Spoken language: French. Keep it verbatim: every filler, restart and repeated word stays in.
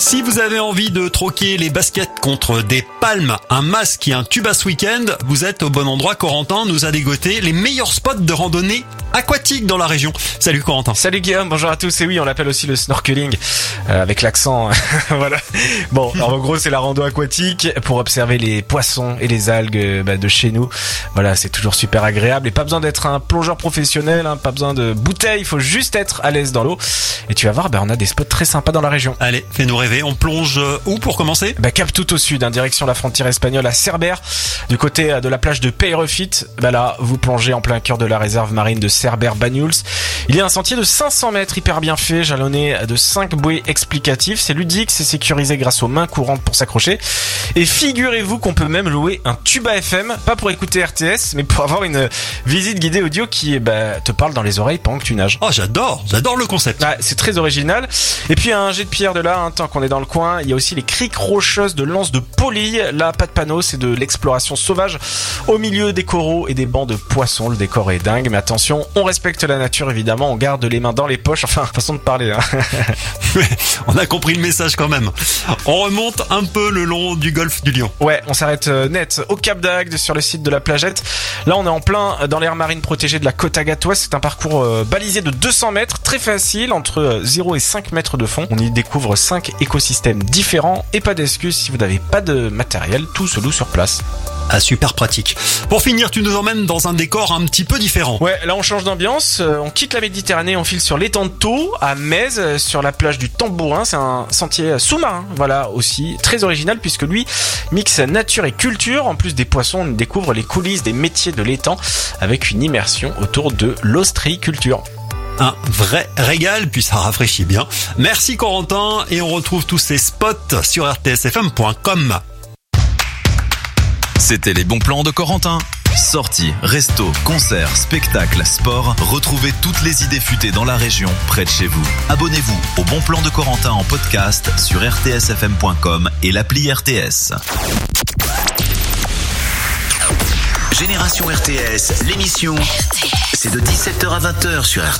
Si vous avez envie de troquer les baskets contre des palmes, un masque et un tuba ce week-end, vous êtes au bon endroit. Corentin nous a dégoté les meilleurs spots de randonnée aquatique dans la région. Salut Corentin. Salut Guillaume, bonjour à tous. Et oui, on l'appelle aussi le snorkeling, euh, avec l'accent. Voilà. Bon, alors en gros, c'est la rando aquatique pour observer les poissons et les algues bah, de chez nous. Voilà, c'est toujours super agréable et pas besoin d'être un plongeur professionnel, hein, pas besoin de bouteille, il faut juste être à l'aise dans l'eau. Et tu vas voir, bah, on a des spots très sympas dans la région. Allez, fais-nous rêver. On plonge où pour commencer ? Bah, cap tout au sud, hein, direction la frontière espagnole à Cerbère, du côté de la plage de Peyrefit. Bah là, vous plongez en plein cœur de la réserve marine de Cerbère-Banyuls. Il y a un sentier de cinq cents mètres hyper bien fait, jalonné de cinq bouées explicatives. C'est ludique, c'est sécurisé grâce aux mains courantes pour s'accrocher. Et figurez-vous qu'on peut même louer un tuba F M, pas pour écouter R T S, mais pour avoir une visite guidée audio qui bah, te parle dans les oreilles pendant que tu nages. Oh, j'adore, j'adore le concept. Ah, c'est très original. Et puis un jet de pierre de là, hein, tant qu'on est dans le coin, il y a aussi les criques rocheuses de Lens de Poly. Là, pas de panneau, c'est de l'exploration sauvage au milieu des coraux et des bancs de poissons. Le décor est dingue, mais attention, on respecte la nature évidemment, on garde les mains dans les poches, enfin, façon de parler. Hein. On a compris le message quand même. On remonte un peu le long du golfe du Lion. Ouais, on s'arrête net au Cap d'Agde sur le site de la Plagette. Là, on est en plein dans l'aire marine protégée de la côte agatoise. C'est un parcours euh, balisé de deux cents mètres, très facile, entre zéro et cinq mètres de fond. On y découvre cinq écosystèmes différents et pas d'excuses si vous n'avez pas de matériel, tout se loue sur place. Ah, super pratique. Pour finir, tu nous emmènes dans un décor un petit peu différent. Ouais, là on change d'ambiance, euh, on quitte la Méditerranée, on file sur l'étang de Thau, à Metz, euh, sur la plage du Tambourin. C'est un sentier sous-marin, voilà, aussi très original puisque lui mixe nature et culture. En plus des poissons, on découvre les coulisses des métiers de l'étang avec une immersion autour de l'ostréiculture. Un vrai régal, puis ça rafraîchit bien. Merci Corentin, et on retrouve tous ces spots sur r t s f m point com. C'était les bons plans de Corentin. Sorties, restos, concerts, spectacles, sport. Retrouvez toutes les idées futées dans la région, près de chez vous. Abonnez-vous au Bon Plan de Corentin en podcast sur r t s f m point com et l'appli R T S. Génération R T S, l'émission, c'est de dix-sept heures à vingt heures sur R T S.